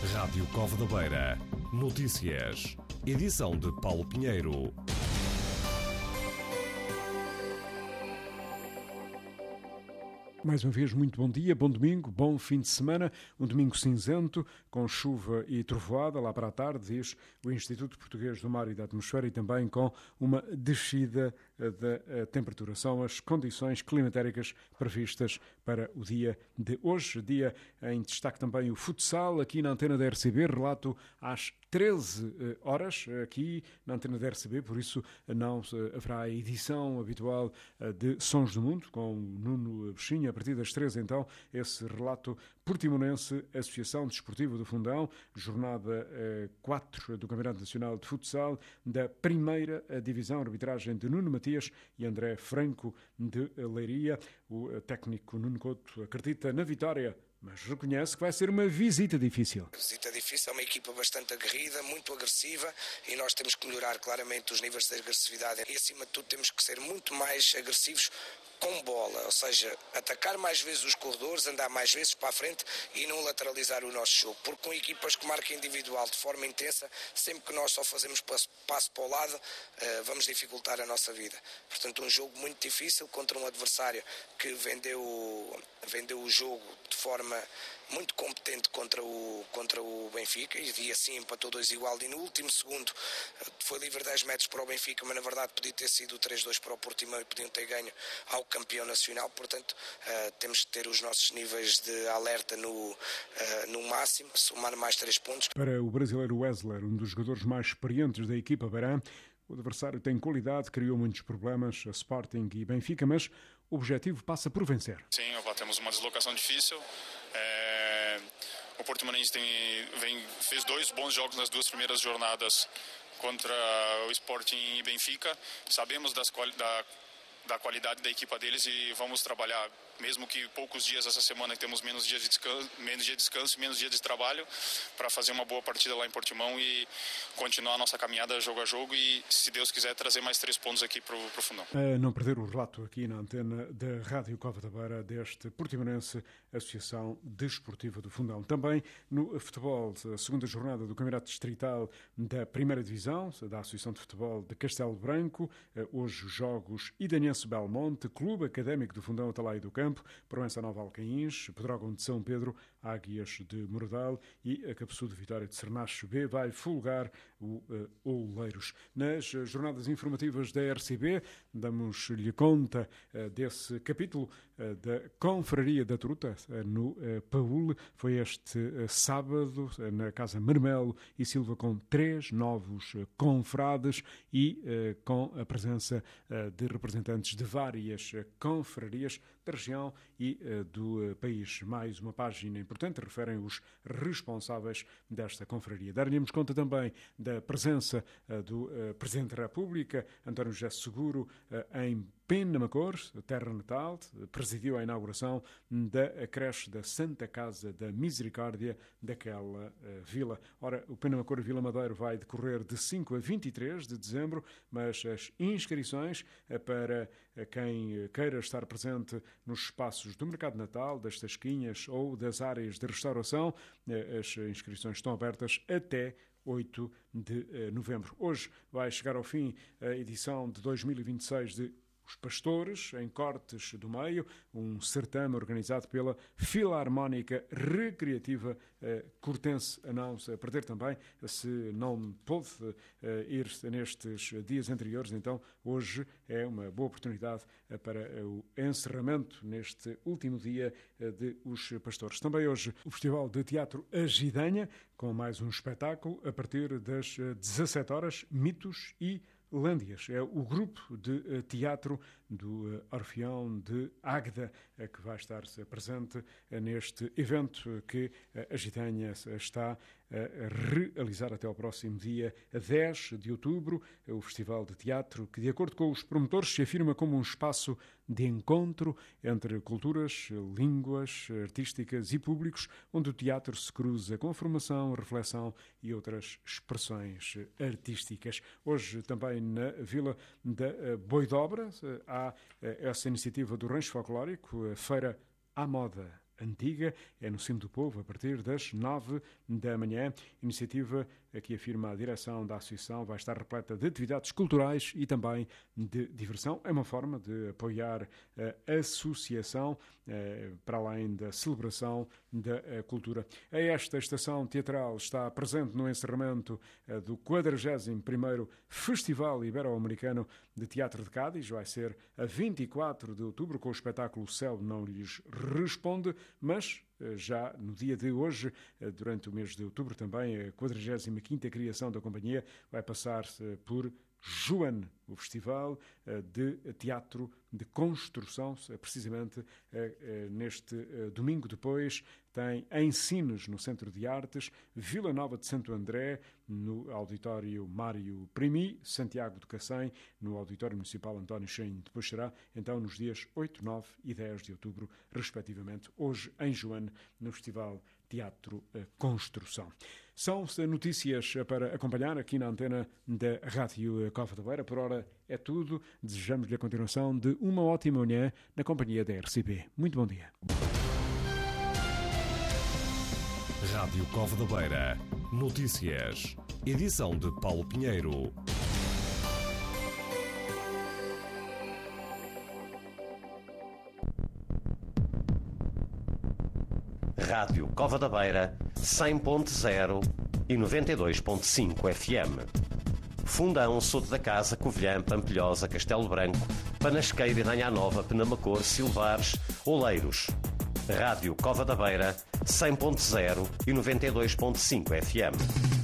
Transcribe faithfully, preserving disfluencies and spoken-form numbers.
Rádio Cova da Beira. Notícias. Edição de Paulo Pinheiro. Mais uma vez, muito bom dia, bom domingo, bom fim de semana. Um domingo cinzento, com chuva e trovoada lá para a tarde, diz o Instituto Português do Mar e da Atmosfera, e também com uma descida da temperatura. São as condições climatéricas previstas para o dia de hoje. Dia em destaque também o futsal, aqui na antena da R C B, relato às treze horas, aqui na antena da R C B, por isso não haverá a edição habitual de Sons do Mundo, com o Nuno Bexinha, a partir das treze, então, esse relato Portimonense, Associação Desportiva do Fundão, jornada quatro do Campeonato Nacional de Futsal, da primeira divisão, arbitragem de Nuno Matias e André Franco de Leiria. O técnico Nuno Couto acredita na vitória, mas reconhece que vai ser uma visita difícil. Visita difícil, é uma equipa bastante aguerrida, muito agressiva, e nós temos que melhorar claramente os níveis de agressividade e, acima de tudo, temos que ser muito mais agressivos com bola, ou seja, atacar mais vezes os corredores, andar mais vezes para a frente e não lateralizar o nosso jogo, porque com equipas que marcam individual de forma intensa, sempre que nós só fazemos passo, passo para o lado, vamos dificultar a nossa vida. Portanto, um jogo muito difícil contra um adversário que vendeu, vendeu o jogo de forma muito competente contra o, contra o Benfica, e assim empatou dois igual, e no último segundo foi livre dez metros para o Benfica, mas na verdade podia ter sido três dois para o Portimão e podiam ter ganho ao campeão nacional. Portanto, uh, temos que ter os nossos níveis de alerta no, uh, no máximo, somar mais três pontos. Para o brasileiro Wessler, um dos jogadores mais experientes da equipa Beirã, o adversário tem qualidade, criou muitos problemas a Sporting e Benfica, mas o objetivo passa por vencer. Sim, temos uma deslocação difícil. É... O Portimonense tem, vem, fez dois bons jogos nas duas primeiras jornadas contra o Sporting e Benfica. Sabemos das quali- da da qualidade da equipa deles e vamos trabalhar, mesmo que poucos dias essa semana temos menos dias de descanso, menos dia de descanso, menos dia de trabalho, para fazer uma boa partida lá em Portimão e continuar a nossa caminhada jogo a jogo e, se Deus quiser, trazer mais três pontos aqui para o Fundão. A não perder o relato aqui na antena da Rádio Cova da Beira deste Portimonense, Associação Desportiva do Fundão. Também no futebol, a segunda jornada do Campeonato Distrital da Primeira Divisão, da Associação de Futebol de Castelo Branco, hoje os jogos Idanense Belmonte, Clube Académico do Fundão Atalaia do Campo, Proença Nova Alcaíns, Pedrógão de São Pedro, Águias de Moradal e a Cabeçudo Vitória de Sernacho B vai folgar o uh, Oleiros. Nas jornadas informativas da R C B, damos-lhe conta uh, desse capítulo uh, da Confraria da Truta uh, no uh, Paúl. Foi este uh, sábado uh, na Casa Marmelo e Silva, com três novos uh, confrades e uh, com a presença uh, de representantes de várias uh, confrarias da região e uh, do uh, país. Mais uma página importante, referem os responsáveis desta confraria. Dar-lhes conta também da presença uh, do uh, Presidente da República, António José Seguro, uh, em Penamacor, terra natal, presidiu a inauguração da creche da Santa Casa da Misericórdia daquela uh, vila. Ora, o Penamacor Vila Madeiro vai decorrer de cinco a vinte e três de dezembro, mas as inscrições uh, para uh, quem uh, queira estar presente nos espaços do Mercado Natal, das Tasquinhas ou das áreas de restauração, uh, as inscrições estão abertas até oito de novembro. Hoje vai chegar ao fim a edição de dois mil e vinte e seis de Os Pastores, em Cortes do Meio, um certame organizado pela Filarmónica Recreativa eh, Cortense. A não se perder também, se não pôde eh, ir nestes dias anteriores, então hoje é uma boa oportunidade eh, para o encerramento neste último dia eh, de Os Pastores. Também hoje o Festival de Teatro Agidanha, com mais um espetáculo a partir das dezassete horas, Mitos e Lândias. É o grupo de teatro do Orfeão de Águeda que vai estar presente neste evento que a Gitanha está a realizar até ao próximo dia dez de outubro, o Festival de Teatro, que, de acordo com os promotores, se afirma como um espaço de encontro entre culturas, línguas artísticas e públicos, onde o teatro se cruza com a formação, reflexão e outras expressões artísticas. Hoje, também na Vila da Boidobra, há essa iniciativa do Rancho Folclórico, a Feira à Moda Antiga, é no Cimo do Povo, a partir das nove da manhã. Iniciativa que afirma a direção da Associação vai estar repleta de atividades culturais e também de diversão. É uma forma de apoiar a associação para além da celebração da cultura. Esta estação teatral está presente no encerramento do quadragésimo primeiro Festival Ibero-Americano de Teatro de Cádiz. Vai ser a vinte e quatro de outubro com o espetáculo O Céu Não Lhes Responde, mas já no dia de hoje, durante o mês de outubro também, a quadragésima quinta criação da companhia vai passar por Joan, o Festival de Teatro de Construção, precisamente neste domingo depois, tem em Sines, no Centro de Artes, Vila Nova de Santo André, no Auditório Mário Primi, Santiago de Cacém, no Auditório Municipal António Cheinho. Depois será, então, nos dias oito, nove e dez de outubro, respectivamente, hoje em Joan, no Festival Teatro Construção. São notícias para acompanhar aqui na antena da Rádio Cova da Beira. Por hora é tudo. Desejamos-lhe a continuação de uma ótima manhã na companhia da R C P. Muito bom dia. Rádio Cova da Beira. Notícias. Edição de Paulo Pinheiro. Rádio Cova da Beira, cem ponto zero e noventa e dois ponto cinco F M. Fundão, Soto da Casa, Covilhã, Pampilhosa, Castelo Branco, Panasqueira, Nanha Nova, Penamacor, Silvares, Oleiros. Rádio Cova da Beira, cem ponto zero e noventa e dois ponto cinco F M.